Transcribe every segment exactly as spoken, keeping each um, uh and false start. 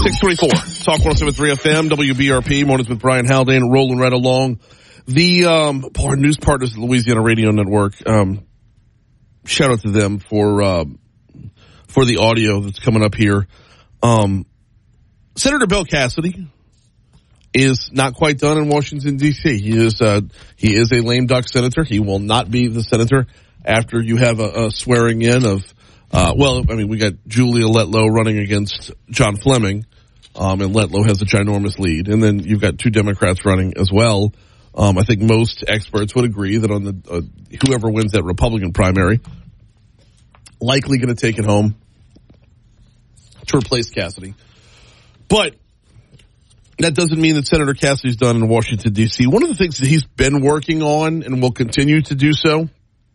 six twenty-four, Talk one oh seven point three F M, W B R P, mornings with Brian Haldane, rolling right along. The um, our news partners at Louisiana Radio Network, um, shout out to them for uh, for the audio that's coming up here. Um, Senator Bill Cassidy is not quite done in Washington, D C He is uh, he is a lame duck senator. He will not be the senator after you have a, a swearing in of, uh, well, I mean, we got Julia Letlow running against John Fleming, um, and Letlow has a ginormous lead. And then you've got two Democrats running as well. Um, I think most experts would agree that on the uh, whoever wins that Republican primary, likely going to take it home to replace Cassidy. But that doesn't mean that Senator Cassidy's done in Washington, D C One of the things that he's been working on and will continue to do so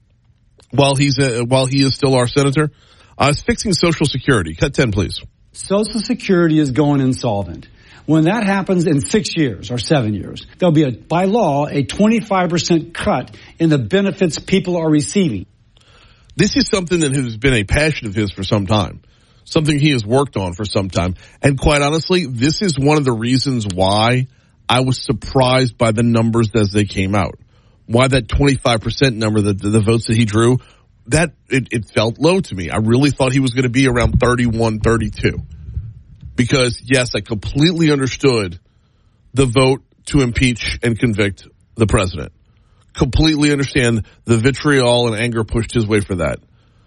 while he's a, while he is still our senator uh, is fixing Social Security. Cut ten, please. Social Security is going insolvent. When that happens in six years or seven years, there'll be, a, by law, a twenty-five percent cut in the benefits people are receiving. This is something that has been a passion of his for some time, something he has worked on for some time. And quite honestly, this is one of the reasons why I was surprised by the numbers as they came out. Why that twenty-five percent number, the, the votes that he drew, that it, it felt low to me. I really thought he was going to be around thirty-one, thirty-two. Because, yes, I completely understood the vote to impeach and convict the president. Completely understand the vitriol and anger pushed his way for that.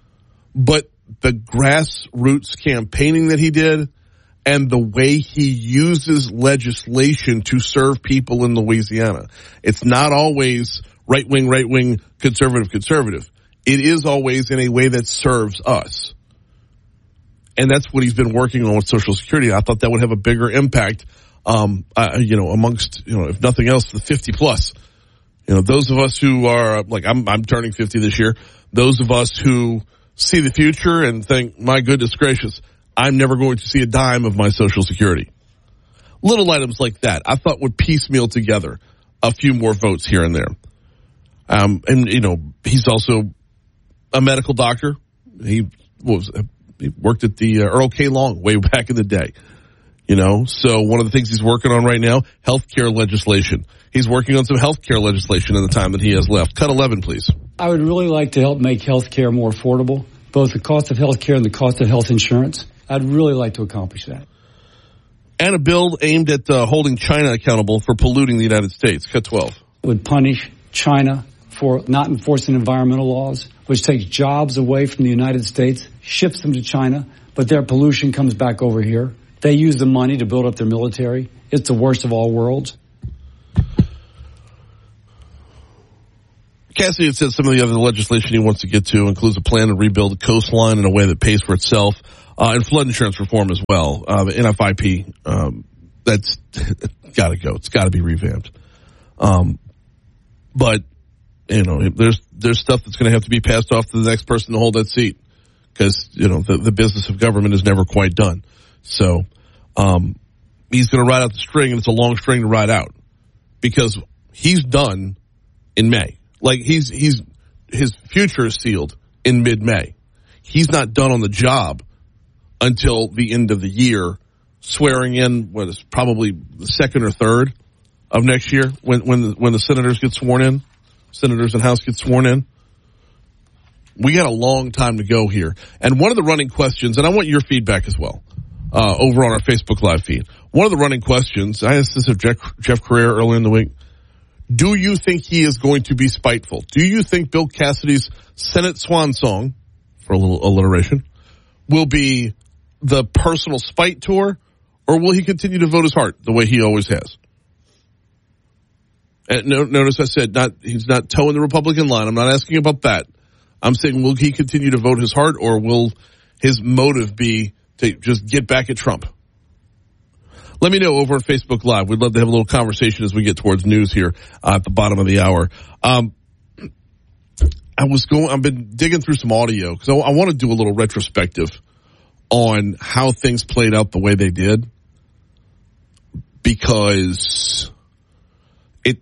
But the grassroots campaigning that he did and the way he uses legislation to serve people in Louisiana. It's not always right-wing, right-wing, conservative, conservative. It is always in a way that serves us. And that's what he's been working on with Social Security. I thought that would have a bigger impact, um, uh, you know, amongst, you know, if nothing else, the fifty plus. You know, those of us who are, like, I'm, I'm turning fifty this year. Those of us who see the future and think, my goodness gracious, I'm never going to see a dime of my Social Security. Little items like that, I thought would piecemeal together a few more votes here and there. Um, and, you know, he's also a medical doctor. He was, he worked at the uh, Earl K. Long way back in the day. You know, so one of the things he's working on right now, healthcare legislation. He's working on some healthcare legislation in the time that he has left. Cut eleven, please. I would really like to help make healthcare more affordable, both the cost of healthcare and the cost of health insurance. I'd really like to accomplish that. And a bill aimed at uh, holding China accountable for polluting the United States. Cut twelve. It would punish China for not enforcing environmental laws, which takes jobs away from the United States, ships them to China, but their pollution comes back over here. They use the money to build up their military. It's the worst of all worlds. Cassidy had said some of the other legislation he wants to get to includes a plan to rebuild the coastline in a way that pays for itself, uh, and flood insurance reform as well. Uh, the N F I P, um, that's got to go. It's got to be revamped. Um, but, you know, there's there's stuff that's going to have to be passed off to the next person to hold that seat because, you know, the, the business of government is never quite done. So um, he's going to ride out the string, and it's a long string to ride out because he's done in May. Like he's he's his future is sealed in mid-May. He's not done on the job until the end of the year, swearing in what is probably the second or third of next year when when the, when the senators get sworn in, senators and House get sworn in. We got a long time to go here. And one of the running questions, and I want your feedback as well, uh, over on our Facebook Live feed. One of the running questions, I asked this of Jeff, Jeff Carrera earlier in the week. Do you think he is going to be spiteful? Do you think Bill Cassidy's Senate swan song, for a little alliteration, will be the personal spite tour, or will he continue to vote his heart the way he always has? And notice I said not he's not towing the Republican line. I'm not asking about that. I'm saying will he continue to vote his heart, or will his motive be to just get back at Trump? Let me know over on Facebook Live. We'd love to have a little conversation as we get towards news here uh, at the bottom of the hour. Um, I was going. I've been digging through some audio because I, I want to do a little retrospective on how things played out the way they did, because it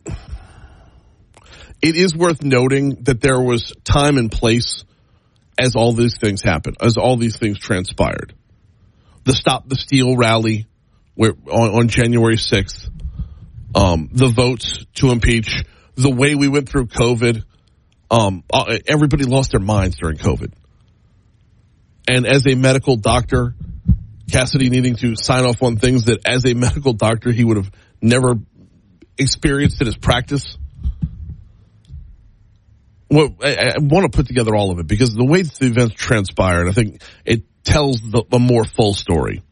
it is worth noting that there was time and place as all these things happened, as all these things transpired. the Stop the Steal rally where on, on January sixth, um, the votes to impeach, the way we went through COVID. Um, everybody lost their minds during COVID. And as a medical doctor, Cassidy needing to sign off on things that as a medical doctor he would have never experienced in his practice. Well, I, I want to put together all of it because the way the events transpired, I think it tells the, the more full story.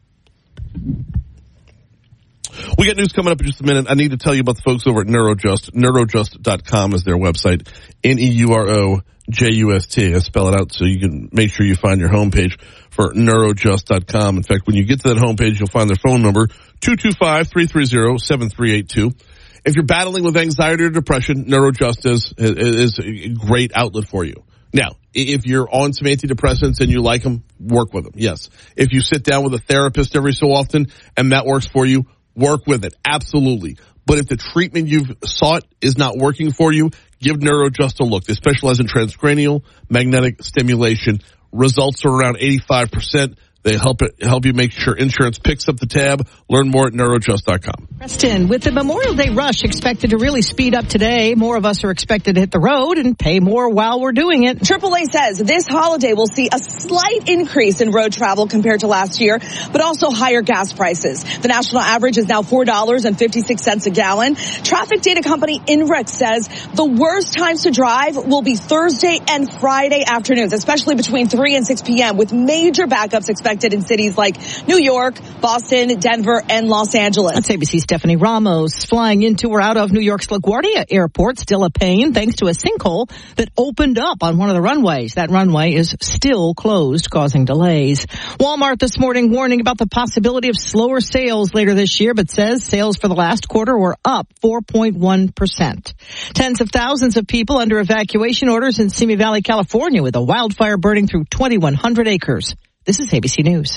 We got news coming up in just a minute. I need to tell you about the folks over at Neurojust. Neurojust dot com is their website. N E U R O J U S T. I spell it out so you can make sure you find your homepage for Neurojust dot com. In fact, when you get to that homepage, you'll find their phone number, two two five, three three zero, seven three eight two. If you're battling with anxiety or depression, Neurojust is, is a great outlet for you. Now, if you're on some antidepressants and you like them, work with them. Yes. If you sit down with a therapist every so often and that works for you, work with it. Absolutely. But if the treatment you've sought is not working for you, give Neurojust a look. They specialize in transcranial magnetic stimulation. Results are around eighty-five percent. They help it, help you make sure insurance picks up the tab. Learn more at Neurojust dot com. Preston, with the Memorial Day rush expected to really speed up today, more of us are expected to hit the road and pay more while we're doing it. triple A says this holiday will see a slight increase in road travel compared to last year, but also higher gas prices. The national average is now four dollars and fifty-six cents a gallon. Traffic data company INRIX says the worst times to drive will be Thursday and Friday afternoons, especially between three and six p.m., with major backups expected in cities like New York, Boston, Denver, and Los Angeles. That's A B C's Stephanie Ramos. Flying into or out of New York's LaGuardia Airport, still a pain thanks to a sinkhole that opened up on one of the runways. That runway is still closed, causing delays. Walmart this morning warning about the possibility of slower sales later this year, but says sales for the last quarter were up four point one percent. Tens of thousands of people under evacuation orders in Simi Valley, California, with a wildfire burning through twenty-one hundred acres. This is A B C News.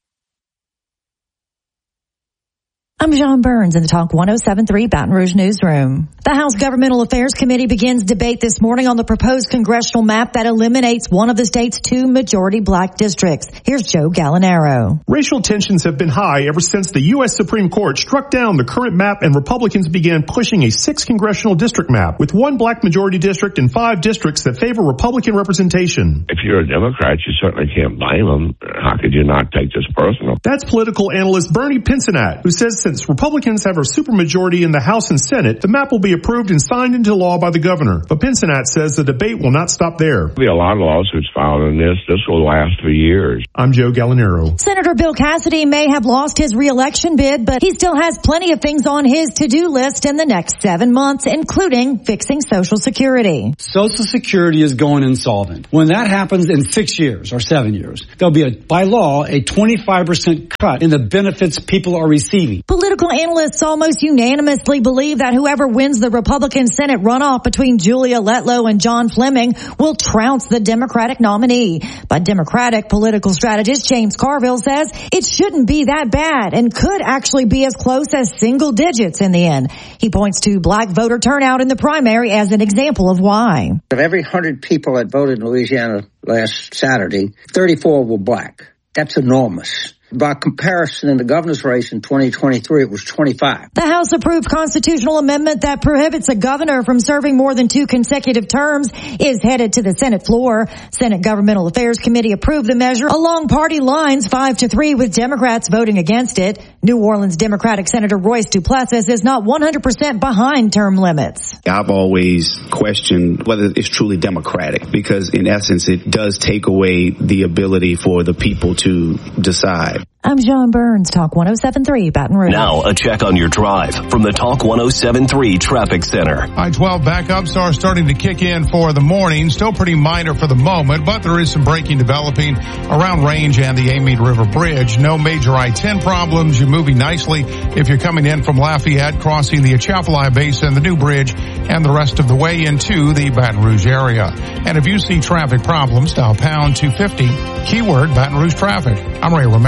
I'm John Burns in the Talk one oh seven point three Baton Rouge Newsroom. The House Governmental Affairs Committee begins debate this morning on the proposed congressional map that eliminates one of the state's two majority black districts. Here's Joe Gallinaro. Racial tensions have been high ever since the U S Supreme Court struck down the current map and Republicans began pushing a six congressional district map with one black majority district and five districts that favor Republican representation. If you're a Democrat, you certainly can't blame them. How could you not take this personal? That's political analyst Bernie Pincinat, who says since Republicans have a supermajority in the House and Senate, the map will be approved and signed into law by the governor. But Pincinat says the debate will not stop there. There'll be a lot of lawsuits filed on this. This will last for years. I'm Joe Gallinaro. Senator Bill Cassidy may have lost his re-election bid, but he still has plenty of things on his to-do list in the next seven months, including fixing Social Security. Social Security is going insolvent. When that happens in six years or seven years, there'll be, a, by law, a twenty-five percent cut in the benefits people are receiving. Political analysts almost unanimously believe that whoever wins the Republican Senate runoff between Julia Letlow and John Fleming will trounce the Democratic nominee. But Democratic political strategist James Carville says it shouldn't be that bad and could actually be as close as single digits in the end. He points to black voter turnout in the primary as an example of why. Of every one hundred people that voted in Louisiana last Saturday, thirty-four were black. That's enormous. By comparison, in the governor's race in twenty twenty-three, it was twenty-five. The House approved constitutional amendment that prohibits a governor from serving more than two consecutive terms is headed to the Senate floor. Senate Governmental Affairs Committee approved the measure along party lines, five to three, with Democrats voting against it. New Orleans Democratic Senator Royce Duplessis is not one hundred percent behind term limits. I've always questioned whether it's truly democratic, because in essence, it does take away the ability for the people to decide. I'm John Burns, Talk one oh seven point three Baton Rouge. Now a check on your drive from the Talk one oh seven point three Traffic Center. I twelve backups are starting to kick in for the morning. Still pretty minor for the moment, but there is some braking developing around Range and the Amite River Bridge. No major I ten problems. You're moving nicely if you're coming in from Lafayette, crossing the Atchafalaya Basin, the new bridge, and the rest of the way into the Baton Rouge area. And if you see traffic problems, dial pound two fifty, keyword Baton Rouge traffic. I'm Ray Romero.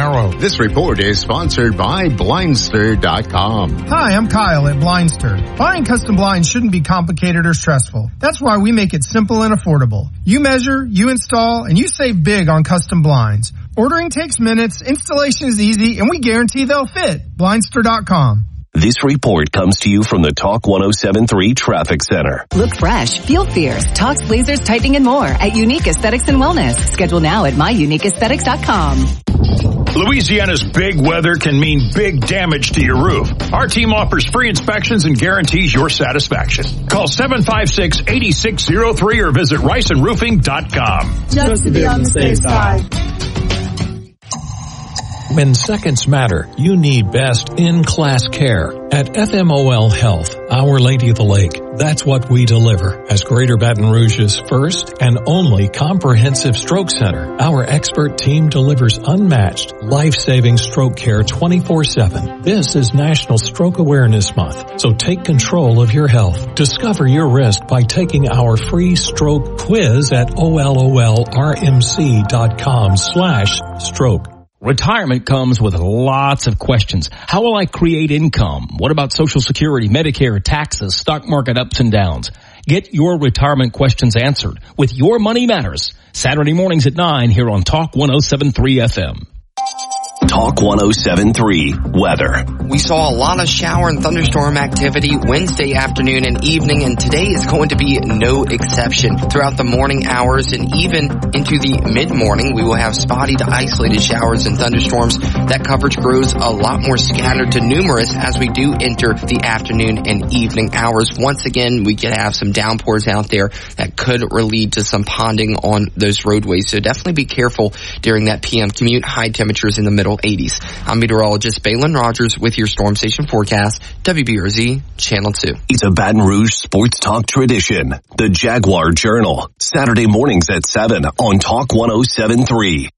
This report is sponsored by Blindster dot com. Hi, I'm Kyle at Blindster. Buying custom blinds shouldn't be complicated or stressful. That's why we make it simple and affordable. You measure, you install, and you save big on custom blinds. Ordering takes minutes, installation is easy, and we guarantee they'll fit. Blindster dot com. This report comes to you from the Talk one oh seven point three Traffic Center. Look fresh, feel fierce. Talks, lasers, tightening, and more at Unique Aesthetics and Wellness. Schedule now at my unique aesthetics dot com. Louisiana's big weather can mean big damage to your roof. Our team offers free inspections and guarantees your satisfaction. Call seven five six, eight six zero three or visit rice and roofing dot com. Just to be on the safe side. When seconds matter, you need best in-class care. At F M O L Health, Our Lady of the Lake, that's what we deliver. As Greater Baton Rouge's first and only comprehensive stroke center, our expert team delivers unmatched, life-saving stroke care twenty-four seven. This is National Stroke Awareness Month, so take control of your health. Discover your risk by taking our free stroke quiz at O L O L R M C dot com slash stroke. Retirement comes with lots of questions. How will I create income? What about Social Security, Medicare, taxes, stock market ups and downs? Get your retirement questions answered with Your Money Matters. Saturday mornings at nine here on Talk one oh seven point three F M. Talk one oh seven point three Weather. We saw a lot of shower and thunderstorm activity Wednesday afternoon and evening, and today is going to be no exception. Throughout the morning hours and even into the mid-morning, we will have spotty to isolated showers and thunderstorms. That coverage grows a lot more scattered to numerous as we do enter the afternoon and evening hours. Once again, we could have some downpours out there that could lead to some ponding on those roadways, so definitely be careful during that P M commute. High temperatures in the middle eighties. I'm meteorologist Balin Rogers with your Storm Station forecast, W B R Z Channel two. It's a Baton Rouge sports talk tradition. The Jaguar Journal, Saturday mornings at seven on Talk one oh seven point three.